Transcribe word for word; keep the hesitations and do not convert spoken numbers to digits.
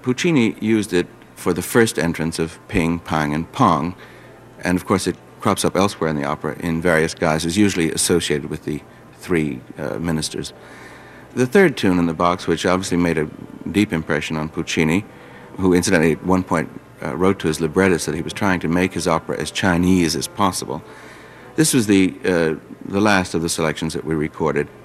Puccini used it for the first entrance of Ping, Pang, and Pong, and of course it crops up elsewhere in the opera in various guises, usually associated with the three uh, ministers. The third tune in the box, which obviously made a deep impression on Puccini, who incidentally at one point uh, wrote to his librettist that he was trying to make his opera as Chinese as possible. This was the, uh, the last of the selections that we recorded.